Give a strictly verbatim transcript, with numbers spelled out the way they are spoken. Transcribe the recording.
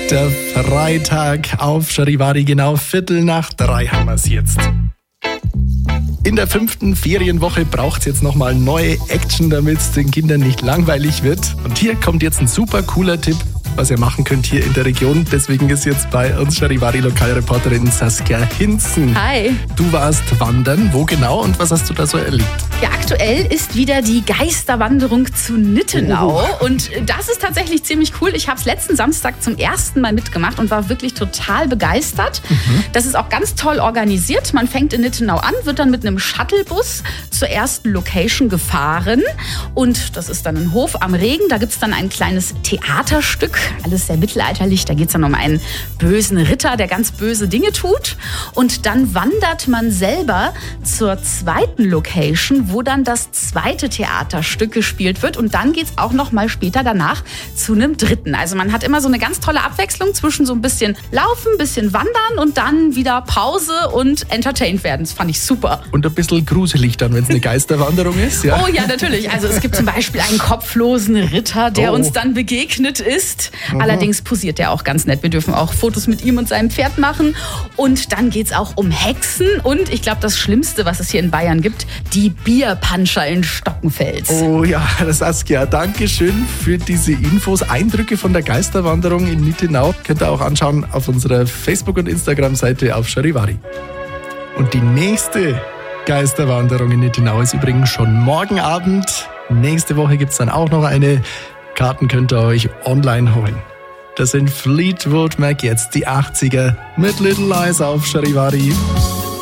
Der Freitag auf Charivari, genau Viertel nach drei haben wir es jetzt. In der fünften Ferienwoche braucht es jetzt nochmal neue Action, damit es den Kindern nicht langweilig wird. Und hier kommt jetzt ein super cooler Tipp, was ihr machen könnt hier in der Region. Deswegen ist jetzt bei uns Charivari-Lokalreporterin Saskia Hinzen. Hi. Du warst wandern. Wo genau und was hast du da so erlebt? Ja, aktuell ist wieder die Geisterwanderung zu Nittenau. Oh. Und das ist tatsächlich ziemlich cool. Ich habe es letzten Samstag zum ersten Mal mitgemacht und war wirklich total begeistert. Mhm. Das ist auch ganz toll organisiert. Man fängt in Nittenau an, wird dann mit einem Shuttlebus zur ersten Location gefahren. Und das ist dann ein Hof am Regen. Da gibt es dann ein kleines Theaterstück. Alles sehr mittelalterlich. Da geht es dann um einen bösen Ritter, der ganz böse Dinge tut. Und dann wandert man selber zur zweiten Location, wo dann das zweite Theaterstück gespielt wird. Und dann geht es auch noch mal später danach zu einem dritten. Also man hat immer so eine ganz tolle Abwechslung zwischen so ein bisschen Laufen, ein bisschen Wandern und dann wieder Pause und entertained werden. Das fand ich super. Und ein bisschen gruselig dann, wenn es eine Geisterwanderung ist. Ja? Oh ja, natürlich. Also es gibt zum Beispiel einen kopflosen Ritter, der oh. uns dann begegnet ist. Mhm. Allerdings posiert er auch ganz nett. Wir dürfen auch Fotos mit ihm und seinem Pferd machen. Und dann geht es auch um Hexen. Und ich glaube, das Schlimmste, was es hier in Bayern gibt, die Bierpanscher in Stockenfels. Oh ja, Saskia, danke schön für diese Infos. Eindrücke von der Geisterwanderung in Nittenau könnt ihr auch anschauen auf unserer Facebook- und Instagram-Seite auf Charivari. Und die nächste Geisterwanderung in Nittenau ist übrigens schon morgen Abend. Nächste Woche gibt es dann auch noch eine. Karten könnt ihr euch online holen. Das sind Fleetwood Mac, jetzt die achtziger mit Little Lies auf Charivari.